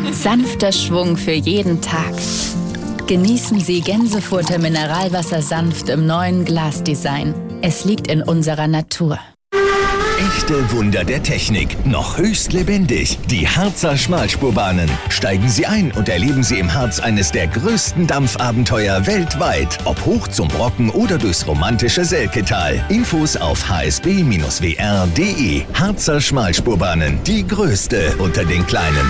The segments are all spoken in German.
Sanfter Schwung für jeden Tag. Genießen Sie Gänsefurter Mineralwasser sanft im neuen Glasdesign. Es liegt in unserer Natur. Echte Wunder der Technik, noch höchst lebendig. Die Harzer Schmalspurbahnen. Steigen Sie ein und erleben Sie im Harz eines der größten Dampfabenteuer weltweit. Ob hoch zum Brocken oder durchs romantische Selketal. Infos auf hsb-wr.de. Harzer Schmalspurbahnen, die größte unter den kleinen.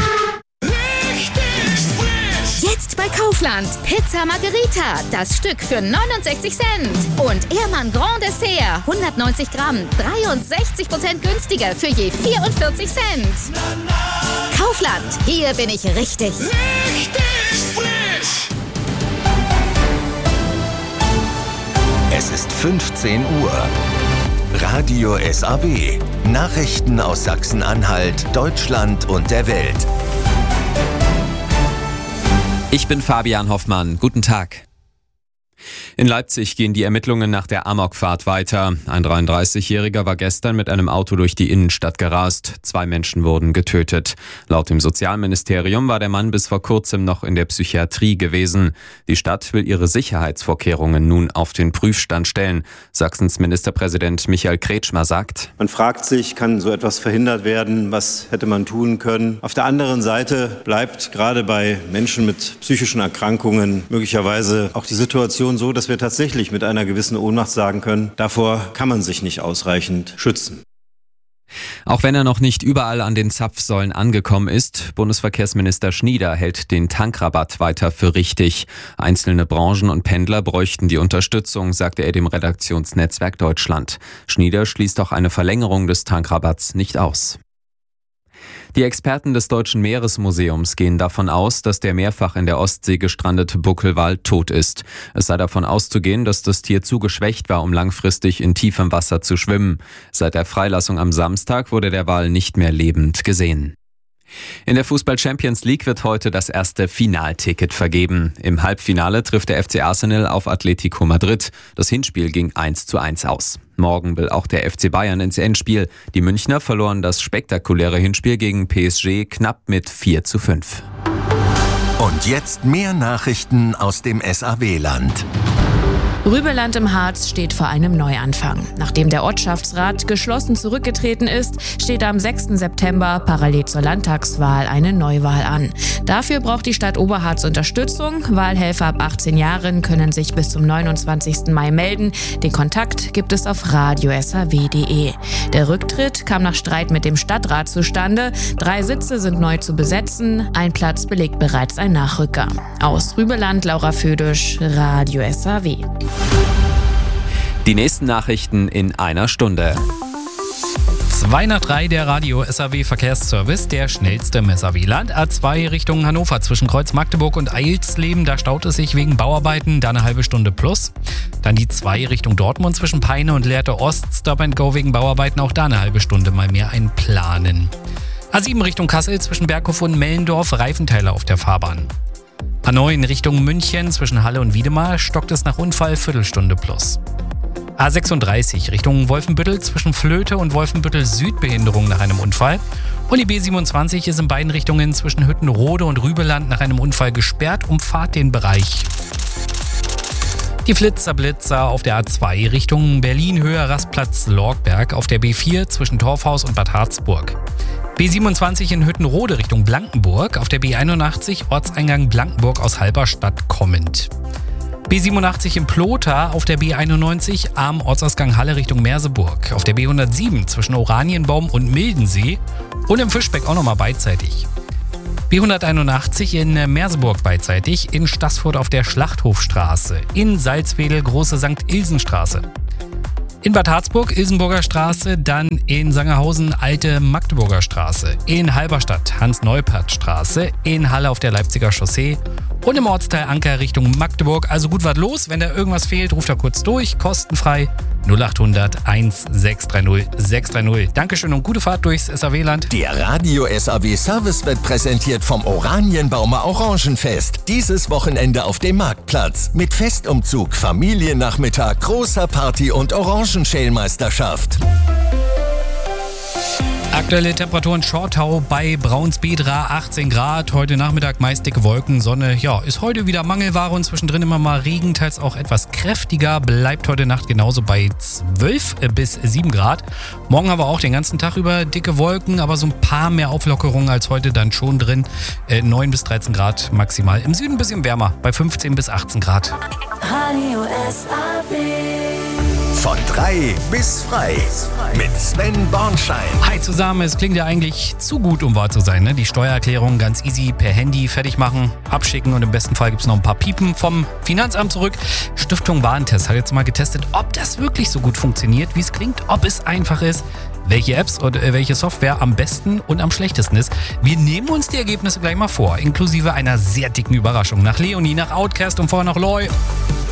Jetzt bei Kaufland. Pizza Margherita, das Stück für 69 Cent. Und Ehrmann Grand Dessert, 190 Gramm, 63% günstiger für je 44 Cent. Kaufland, hier bin ich richtig. Richtig frisch. Es ist 15 Uhr. Radio SAW. Nachrichten aus Sachsen-Anhalt, Deutschland und der Welt. Ich bin Fabian Hoffmann. Guten Tag. In Leipzig gehen die Ermittlungen nach der Amokfahrt weiter. Ein 33-Jähriger war gestern mit einem Auto durch die Innenstadt gerast. 2 Menschen wurden getötet. Laut dem Sozialministerium war der Mann bis vor kurzem noch in der Psychiatrie gewesen. Die Stadt will ihre Sicherheitsvorkehrungen nun auf den Prüfstand stellen. Sachsens Ministerpräsident Michael Kretschmer sagt: Man fragt sich, kann so etwas verhindert werden? Was hätte man tun können? Auf der anderen Seite bleibt gerade bei Menschen mit psychischen Erkrankungen möglicherweise auch die Situation so, dass wir tatsächlich mit einer gewissen Ohnmacht sagen können, davor kann man sich nicht ausreichend schützen. Auch wenn er noch nicht überall an den Zapfsäulen angekommen ist, Bundesverkehrsminister Schnieder hält den Tankrabatt weiter für richtig. Einzelne Branchen und Pendler bräuchten die Unterstützung, sagte er dem Redaktionsnetzwerk Deutschland. Schnieder schließt auch eine Verlängerung des Tankrabatts nicht aus. Die Experten des Deutschen Meeresmuseums gehen davon aus, dass der mehrfach in der Ostsee gestrandete Buckelwal tot ist. Es sei davon auszugehen, dass das Tier zu geschwächt war, um langfristig in tiefem Wasser zu schwimmen. Seit der Freilassung am Samstag wurde der Wal nicht mehr lebend gesehen. In der Fußball-Champions League wird heute das erste Finalticket vergeben. Im Halbfinale trifft der FC Arsenal auf Atletico Madrid. Das Hinspiel ging 1:1 aus. Morgen will auch der FC Bayern ins Endspiel. Die Münchner verloren das spektakuläre Hinspiel gegen PSG knapp mit 4:5. Und jetzt mehr Nachrichten aus dem SAW-Land. Rübeland im Harz steht vor einem Neuanfang. Nachdem der Ortschaftsrat geschlossen zurückgetreten ist, steht am 6. September parallel zur Landtagswahl eine Neuwahl an. Dafür braucht die Stadt Oberharz Unterstützung. Wahlhelfer ab 18 Jahren können sich bis zum 29. Mai melden. Den Kontakt gibt es auf radiosaw.de. Der Rücktritt kam nach Streit mit dem Stadtrat zustande. 3 Sitze sind neu zu besetzen. Ein Platz belegt bereits ein Nachrücker. Aus Rübeland, Laura Födisch, Radio SAW. Die nächsten Nachrichten in einer Stunde. 2 nach 3 der Radio SAW Verkehrsservice, der schnellste im SAW-Land. A2 Richtung Hannover zwischen Kreuz Magdeburg und Eilsleben, da staut es sich wegen Bauarbeiten, da eine halbe Stunde plus. Dann die 2 Richtung Dortmund zwischen Peine und Lehrte Ost, Stop and Go wegen Bauarbeiten, auch da eine halbe Stunde mal mehr einplanen. A7 Richtung Kassel zwischen Berghof und Mellendorf, Reifenteile auf der Fahrbahn. A9 Richtung München zwischen Halle und Wiedemar, stockt es nach Unfall, Viertelstunde plus. A36 Richtung Wolfenbüttel zwischen Flöte und Wolfenbüttel Süd, Behinderung nach einem Unfall. Und die B27 ist in beiden Richtungen zwischen Hüttenrode und Rübeland nach einem Unfall gesperrt, umfahrt den Bereich. Die Flitzer auf der A2 Richtung Berlin Höhe Rastplatz Lorgberg, auf der B4 zwischen Torfhaus und Bad Harzburg. B27 in Hüttenrode Richtung Blankenburg, auf der B81 Ortseingang Blankenburg aus Halberstadt kommend. B87 in Plotha, auf der B91 am Ortsausgang Halle Richtung Merseburg, auf der B107 zwischen Oranienbaum und Mildensee und im Fischbeck auch nochmal beidseitig. B181 in Merseburg beidseitig, in Staßfurt auf der Schlachthofstraße, in Salzwedel Große St. Ilsenstraße. In Bad Harzburg, Ilsenburger Straße, dann in Sangerhausen, Alte Magdeburger Straße, in Halberstadt, Hans-Neupert-Straße, in Halle auf der Leipziger Chaussee und im Ortsteil Anker Richtung Magdeburg. Also gut was los, wenn da irgendwas fehlt, ruft da kurz durch, kostenfrei 0800 1630 630. Dankeschön und gute Fahrt durchs SAW-Land. Der Radio SAW Service wird präsentiert vom Oranienbaumer Orangenfest. Dieses Wochenende auf dem Marktplatz. Mit Festumzug, Familiennachmittag, großer Party und Orangenschälmeisterschaft. Aktuelle Temperaturen Schortau bei Braunsbedra 18 Grad. Heute Nachmittag meist dicke Wolken. Sonne, ja, ist heute wieder Mangelware und zwischendrin immer mal Regen, teils auch etwas kräftiger. Bleibt heute Nacht genauso bei 12 bis 7 Grad. Morgen haben wir auch den ganzen Tag über dicke Wolken, aber so ein paar mehr Auflockerungen als heute dann schon drin. 9 bis 13 Grad maximal. Im Süden ein bisschen wärmer, bei 15 bis 18 Grad. Radio SAW. Von 3 bis frei mit Sven Bornschein. Hi zusammen, es klingt ja eigentlich zu gut, um wahr zu sein. Ne? Die Steuererklärung ganz easy per Handy fertig machen, abschicken und im besten Fall gibt es noch ein paar Piepen vom Finanzamt zurück. Stiftung Warentest hat jetzt mal getestet, ob das wirklich so gut funktioniert, wie es klingt, ob es einfach ist, welche Apps und welche Software am besten und am schlechtesten ist. Wir nehmen uns die Ergebnisse gleich mal vor, inklusive einer sehr dicken Überraschung. Nach Leonie, nach Outkast und vorher noch Loy.